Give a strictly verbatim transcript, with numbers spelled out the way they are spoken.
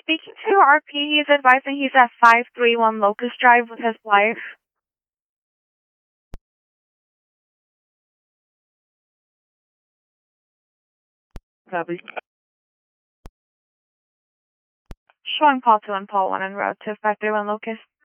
speaking to R P. He's advising he's at five three one Locust Drive with his wife. Copy. Showing Paul two and Paul one en route to five three one Locust.